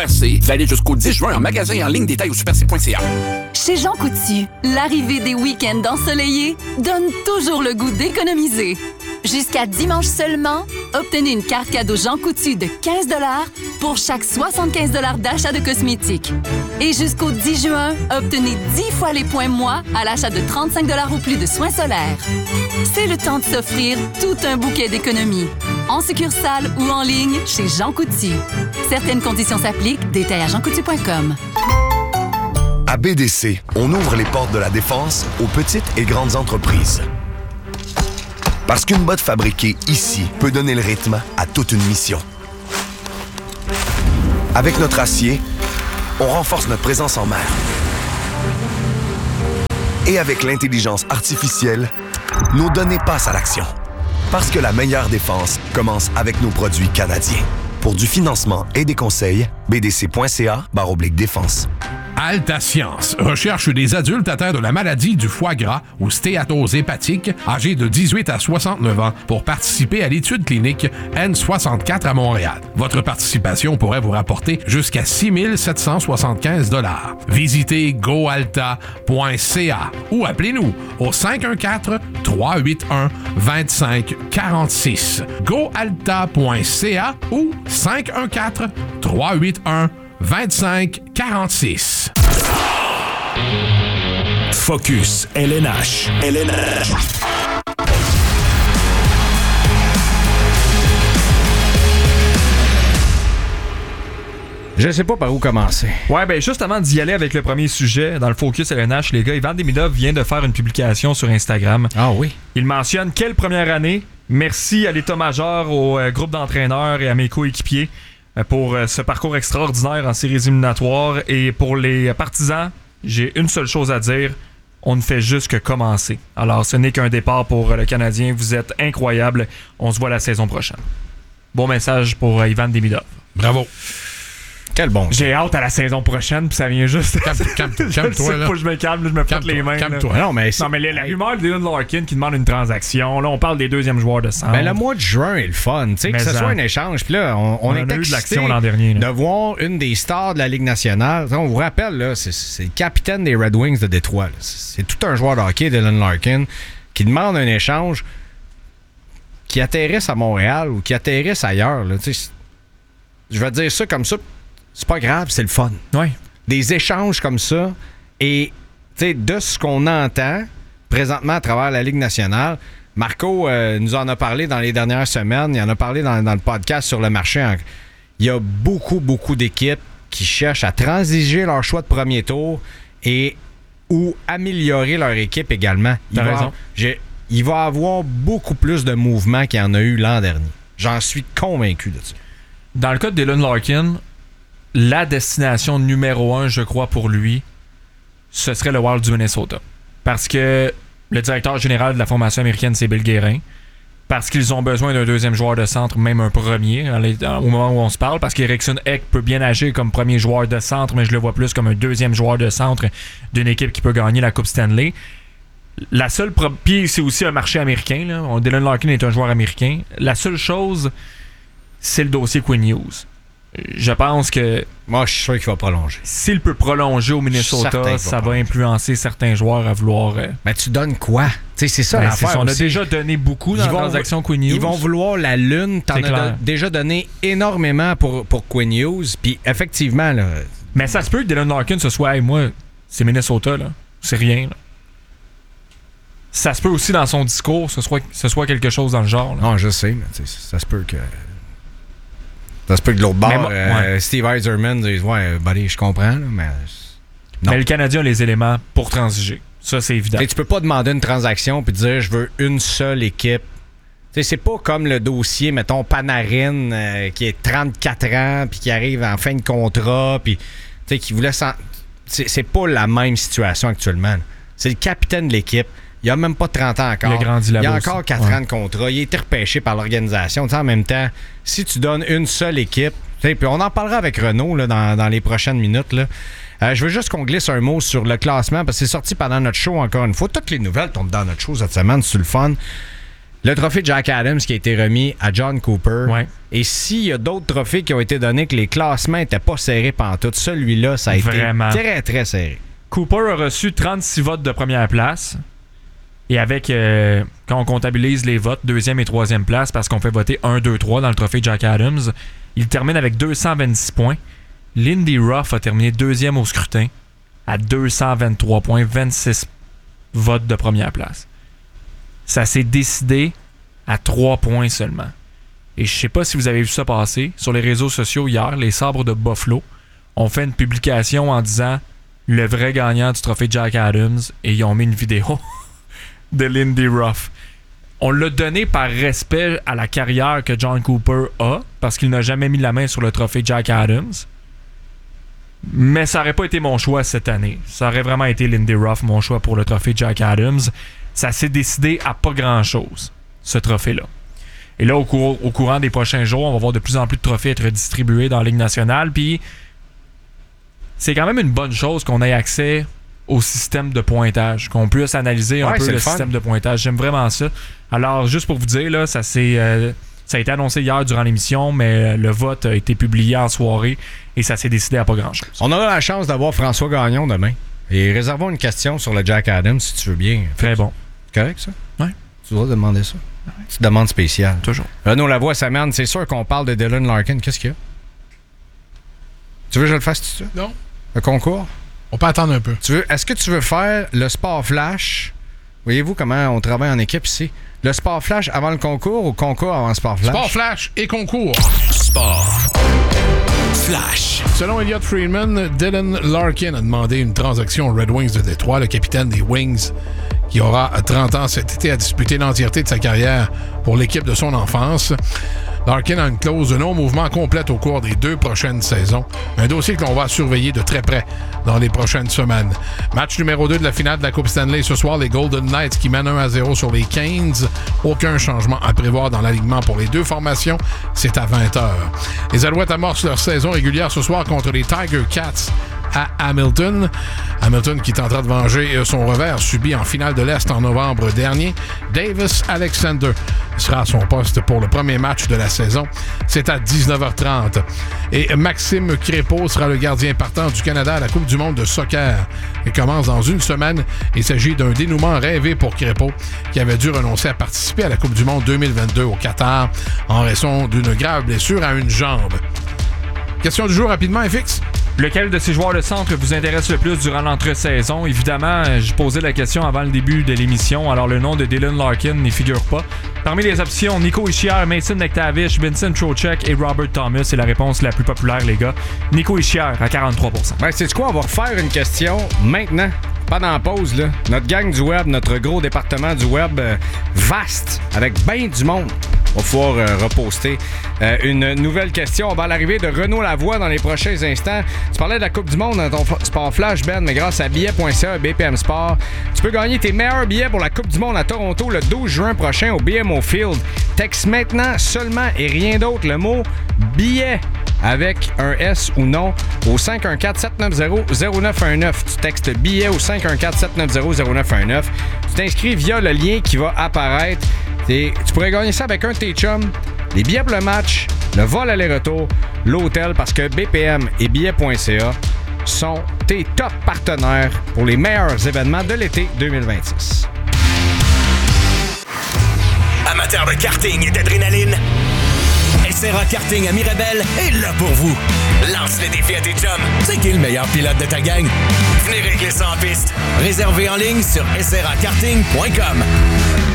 Super C, valide jusqu'au 10 juin en magasin et en ligne. Détails au superc.ca. Chez Jean Coutu, l'arrivée des week-ends ensoleillés donne toujours le goût d'économiser. Jusqu'à dimanche seulement, obtenez une carte cadeau Jean Coutu de 15 $ pour chaque 75 $ d'achat de cosmétiques. Et jusqu'au 10 juin, obtenez 10 fois les points moi à l'achat de 35 $ ou plus de soins solaires. C'est le temps de s'offrir tout un bouquet d'économies. En succursale ou en ligne chez Jean Coutu. Certaines conditions s'appliquent. Détails à jeancoutu.com. À BDC, on ouvre les portes de la défense aux petites et grandes entreprises. Parce qu'une botte fabriquée ici peut donner le rythme à toute une mission. Avec notre acier, on renforce notre présence en mer. Et avec l'intelligence artificielle, nos données passent à l'action. Parce que la meilleure défense commence avec nos produits canadiens. Pour du financement et des conseils, bdc.ca/défense. Alta Science recherche des adultes atteints de la maladie du foie gras ou stéatose hépatique, âgés de 18 à 69 ans, pour participer à l'étude clinique N64 à Montréal. Votre participation pourrait vous rapporter jusqu'à 6 775 $. Visitez goalta.ca ou appelez-nous au 514-381-2546. goalta.ca ou 514-381-2546. Focus LNH. Je sais pas par où commencer. Ouais, ben juste avant d'y aller avec le premier sujet, dans le Focus LNH, les gars, Ivan Demidov vient de faire une publication sur Instagram. Ah oui? Il mentionne quelle première année. Merci à l'état-major, au groupe d'entraîneurs et à mes coéquipiers pour ce parcours extraordinaire en séries éliminatoires. Et pour les partisans, j'ai une seule chose à dire. On ne fait juste que commencer. Alors, ce n'est qu'un départ pour le Canadien. Vous êtes incroyables. On se voit la saison prochaine. Bon message pour Ivan Demidov. Bravo. Quel bon. J'ai hâte à la saison prochaine, puis ça vient juste. Calme-toi, là. Faut que je me calme, je me frotte les mains. Calme-toi. Non, mais la rumeur de Dylan Larkin qui demande une transaction. Là, on parle des deuxièmes joueurs de centre. Ben, le mois de juin est le fun. Tu sais, que ce soit un échange. Puis là, on est a eu de l'action excité l'an dernier, de voir une des stars de la Ligue nationale. On vous rappelle, là, c'est le capitaine des Red Wings de Détroit. Là. C'est tout un joueur de hockey, Dylan Larkin, qui demande un échange, qui atterrisse à Montréal ou qui atterrisse ailleurs. Là. Je vais dire ça comme ça. C'est pas grave, c'est le fun. Ouais. Des échanges comme ça et de ce qu'on entend présentement à travers la Ligue nationale, Marco nous en a parlé dans les dernières semaines, il en a parlé dans le podcast sur le marché. Il y a beaucoup d'équipes qui cherchent à transiger leur choix de premier tour et ou améliorer leur équipe également. Il va y avoir beaucoup plus de mouvements qu'il y en a eu l'an dernier. J'en suis convaincu de ça. Dans le cas de Dylan Larkin, la destination numéro 1, je crois, pour lui, ce serait le Wild du Minnesota. Parce que le directeur général de la formation américaine, c'est Bill Guérin. Parce qu'ils ont besoin d'un deuxième joueur de centre, même un premier, au moment où on se parle. Parce qu'Eriksson Ek peut bien agir comme premier joueur de centre, mais je le vois plus comme un deuxième joueur de centre d'une équipe qui peut gagner la Coupe Stanley. La seule puis c'est aussi un marché américain. Là. Dylan Larkin est un joueur américain. La seule chose, c'est le dossier Quinn Hughes. Je pense que... Moi, je suis sûr qu'il va prolonger. S'il peut prolonger au Minnesota, ça va influencer certains joueurs à vouloir... Mais tu donnes quoi? T'sais, c'est ça l'affaire. On a déjà donné beaucoup dans la transaction Quinn Hughes. Ils vont vouloir la lune. T'en as déjà donné énormément pour Quinn Hughes. Puis effectivement... Là, mais ça se peut que Dylan Larkin ce soit... Hey, moi, c'est Minnesota, là. C'est rien, là. Ça se peut aussi dans son discours, ce soit quelque chose dans le genre. Là. Non, je sais, mais ça se peut que... Ça se peut que de l'autre bord, Steve Yzerman dise « Ouais, buddy, je comprends, là, mais... » Mais le Canadien a les éléments pour transiger. Ça, c'est évident. Tu peux pas demander une transaction puis dire « Je veux une seule équipe. » C'est pas comme le dossier, mettons, Panarin, qui est 34 ans puis qui arrive en fin de contrat puis qui voulait... C'est pas la même situation actuellement. Là. C'est le capitaine de l'équipe. Il a même pas 30 ans encore. Il a encore 4 ans de contrat. Il a été repêché par l'organisation. En même temps, si tu donnes une seule équipe, puis on en parlera avec Renaud là, dans les prochaines minutes. Là. Je veux juste qu'on glisse un mot sur le classement parce que c'est sorti pendant notre show encore une fois. Toutes les nouvelles tombent dans notre show cette semaine. C'est le fun. Le trophée Jack Adams qui a été remis à John Cooper. Ouais. Et s'il y a d'autres trophées qui ont été donnés que les classements n'étaient pas serrés pantoute, celui-là, ça a Vraiment. été très, très serré. Cooper a reçu 36 votes de première place. Et avec, quand on comptabilise les votes, 2e et 3e place, parce qu'on fait voter 1, 2, 3 dans le trophée Jack Adams, il termine avec 226 points. Lindy Ruff a terminé 2e au scrutin à 223 points, 26 votes de première place. Ça s'est décidé à 3 points seulement. Et je sais pas si vous avez vu ça passer. Sur les réseaux sociaux hier, les Sabres de Buffalo ont fait une publication en disant le vrai gagnant du trophée Jack Adams, et ils ont mis une vidéo de Lindy Ruff. On l'a donné par respect à la carrière que John Cooper a, parce qu'il n'a jamais mis la main sur le trophée Jack Adams. Mais ça aurait pas été mon choix cette année. Ça aurait vraiment été Lindy Ruff, mon choix pour le trophée Jack Adams. Ça s'est décidé à pas grand-chose, ce trophée-là. Et là, au courant des prochains jours, on va voir de plus en plus de trophées être distribués dans la Ligue nationale. Puis, c'est quand même une bonne chose qu'on ait accès au système de pointage, qu'on puisse analyser un peu le système de pointage. J'aime vraiment ça. Alors, juste pour vous dire, là, ça a été annoncé hier durant l'émission, mais le vote a été publié en soirée et ça s'est décidé à pas grand-chose. On aura la chance d'avoir François Gagnon demain. Et réservons une question sur le Jack Adams, si tu veux bien. Très bon. Correct, ça? Oui. Tu dois demander ça. C'est une demande spéciale. Toujours. Renaud Lavoie, Saman, c'est sûr qu'on parle de Dylan Larkin. Qu'est-ce qu'il y a? Tu veux que je le fasse tout de suite? Non. Le concours? On peut attendre un peu. Est-ce que tu veux faire le Sport Flash? Voyez-vous comment on travaille en équipe ici? Le Sport Flash avant le concours ou concours avant le Sport Flash? Sport Flash et concours. Sport Flash. Selon Elliot Friedman, Dylan Larkin a demandé une transaction aux Red Wings de Détroit, le capitaine des Wings, qui aura 30 ans cet été, à disputer l'entièreté de sa carrière pour l'équipe de son enfance. Larkin a une clause de non-mouvement complète au cours des 2 prochaines saisons. Un dossier que l'on va surveiller de très près dans les prochaines semaines. Match numéro 2 de la finale de la Coupe Stanley ce soir, les Golden Knights qui mènent 1-0 sur les Canes. Aucun changement à prévoir dans l'alignement pour les deux formations. C'est à 20h. Les Alouettes amorcent leur saison régulière ce soir contre les Tiger Cats à Hamilton. Hamilton qui tentera de venger son revers subi en finale de l'Est en novembre dernier. Davis Alexander sera à son poste pour le premier match de la saison. C'est à 19h30. Et Maxime Crépeau sera le gardien partant du Canada à la Coupe du monde de soccer. Il commence dans une semaine. Il s'agit d'un dénouement rêvé pour Crépeau, qui avait dû renoncer à participer à la Coupe du monde 2022 au Qatar en raison d'une grave blessure à une jambe. Question du jour rapidement, FX. Lequel de ces joueurs de centre vous intéresse le plus durant l'entre-saison? Évidemment, je posais la question avant le début de l'émission, alors le nom de Dylan Larkin n'y figure pas. Parmi les options, Nico Hischier, Mason McTavish, Vincent Trocheck et Robert Thomas, c'est la réponse la plus populaire, les gars. Nico Hischier à 43%. Ben, c'est quoi? On va refaire une question maintenant. Pas dans la pause, là. Notre gang du web, notre gros département du web vaste, avec bien du monde. On va pouvoir reposter une nouvelle question. On va à l'arrivée de Renaud Lavoie dans les prochains instants. Tu parlais de la Coupe du monde dans ton Sport Flash, Ben, mais grâce à billets.ca, BPM Sport, tu peux gagner tes meilleurs billets pour la Coupe du monde à Toronto le 12 juin prochain au BMO Field. Texte maintenant seulement et rien d'autre le mot billet avec un S ou non au 514-790-0919. Tu textes billet au 514-790-0919. Tu t'inscris via le lien qui va apparaître. Tu pourrais gagner ça avec un de tes chums, les billets pour le match, le vol aller-retour, l'hôtel, parce que BPM et billets.ca sont tes top partenaires pour les meilleurs événements de l'été 2026. Amateurs de karting et d'adrénaline, SRA Karting à Mirabel est là pour vous. Lance le défi à tes chums. C'est qui le meilleur pilote de ta gang? Venez régler ça en piste. Réservez en ligne sur srakarting.com.